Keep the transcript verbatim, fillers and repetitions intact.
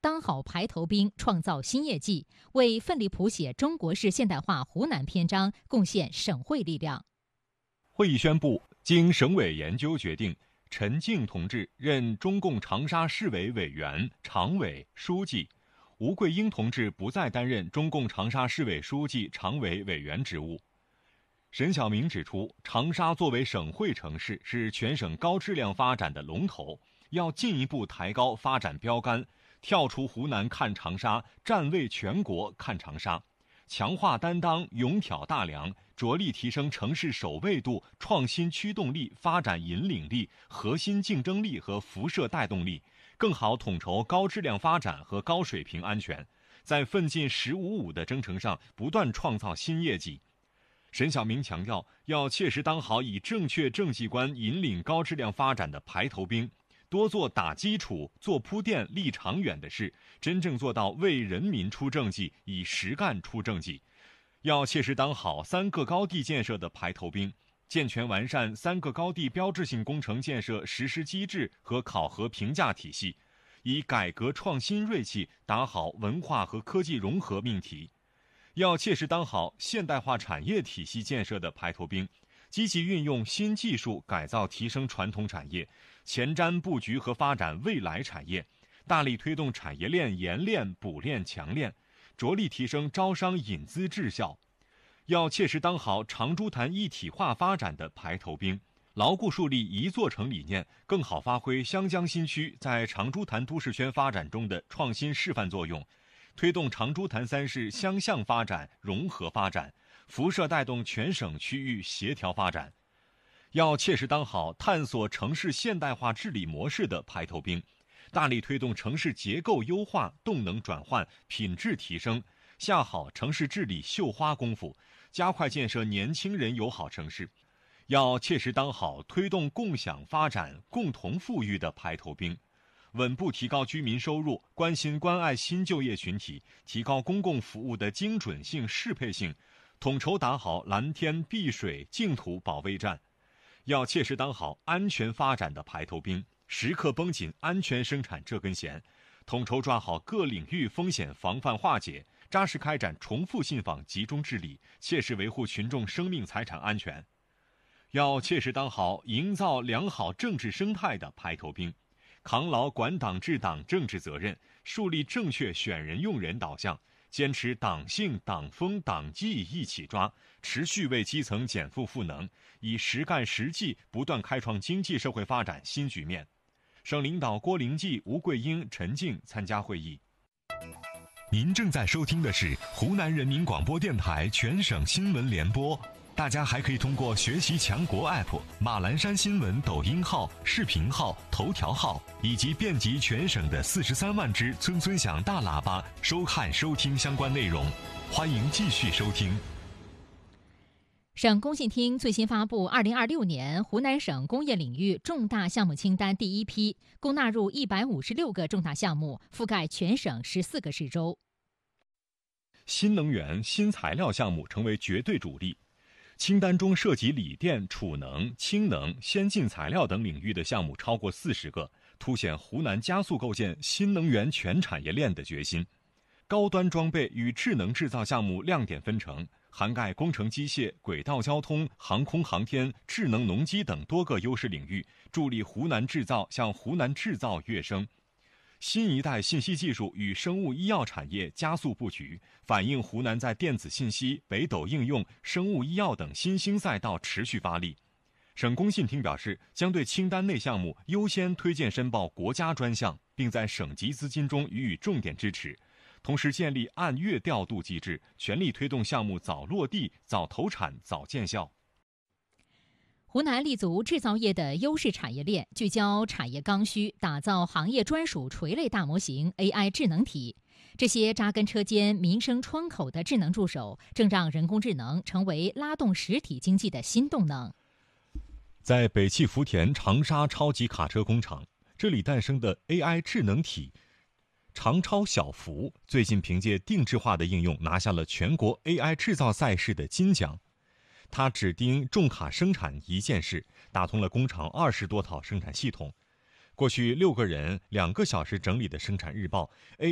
当好排头兵，创造新业绩，为奋力谱写中国式现代化湖南篇章贡献省会力量。 会议宣布，经省委研究决定，陈静同志任中共长沙市委委员、常委、书记，吴桂英同志不再担任中共长沙市委书记、常委、委员职务。沈晓明指出，长沙作为省会城市，是全省高质量发展的龙头，要进一步抬高发展标杆，跳出湖南看长沙，站位全国看长沙，强化担当，勇挑大梁，着力提升城市首位度、创新驱动力、发展引领力、核心竞争力和辐射带动力，更好统筹高质量发展和高水平安全，在奋进“十五五”的征程上不断创造新业绩。沈晓明强调，要切实当好以正确政绩观引领高质量发展的排头兵，多做打基础、做铺垫、立长远的事，真正做到为人民出政绩，以实干出政绩。要切实当好三个高地建设的排头兵，健全完善三个高地标志性工程建设实施机制和考核评价体系，以改革创新锐气打好文化和科技融合命题。要切实当好现代化产业体系建设的排头兵，积极运用新技术改造提升传统产业，前瞻布局和发展未来产业，大力推动产业链研炼、补炼、强炼，着力提升招商引资质效。要切实当好长株潭一体化发展的排头兵，牢固树立一座城理念，更好发挥湘江新区在长株潭都市圈发展中的创新示范作用，推动长株潭三市相向发展、融合发展，辐射带动全省区域协调发展。要切实当好探索城市现代化治理模式的排头兵，大力推动城市结构优化、动能转换、品质提升，下好城市治理绣花功夫，加快建设年轻人友好城市。要切实当好推动共享发展、共同富裕的排头兵，稳步提高居民收入，关心关爱新就业群体，提高公共服务的精准性、适配性，统筹打好蓝天、碧水、净土保卫战。要切实当好安全发展的排头兵，时刻绷紧安全生产这根弦，统筹抓好各领域风险防范化解，扎实开展重复信访集中治理，切实维护群众生命财产安全。要切实当好营造良好政治生态的排头兵，扛牢管党治党政治责任，树立正确选人用人导向，坚持党性、党风、党纪一起抓，持续为基层减负赋能，以实干实际不断开创经济社会发展新局面。省领导郭灵济、吴桂英、陈静参加会议。 您正在收听的是湖南人民广播电台全省新闻联播。大家还可以通过学习强国 A P P、马栏山新闻抖音号、视频号、头条号以及遍及全省的四十三万只村村响大喇叭收看收听相关内容。欢迎继续收听。 省工信厅最新发布二零二六年湖南省工业领域重大项目清单第一批，共纳入一百五十六个重大项目，覆盖全省十四个市州。 新能源、新材料项目成为绝对主力。清单中涉及锂电、储能、氢能、先进材料等领域的项目超过四十个，凸显湖南加速构建新能源全产业链的决心。高端装备与智能制造项目亮点纷呈，涵盖工程机械、轨道交通、航空航天、智能农机等多个优势领域，助力湖南制造向湖南制造跃升。新一代信息技术与生物医药产业加速布局，反映湖南在电子信息、北斗应用、生物医药等新兴赛道持续发力。省工信厅表示，将对清单内项目优先推荐申报国家专项，并在省级资金中予以重点支持，同时建立按月调度机制，全力推动项目早落地、早投产、早见效。 湖南立足制造业的优势产业链，聚焦产业刚需，打造行业专属垂类大模型 A I 智能体。这些扎根车间、民生窗口的智能助手，正让人工智能成为拉动实体经济的新动能。 在北汽福田长沙超级卡车工厂，这里诞生的 A I 智能体长超小福，最近凭借定制化的应用，拿下了全国 A I 制造赛事的金奖。他指盯重卡生产一件事，打通了工厂二十多套生产系统。过去六个人两个小时整理的生产日报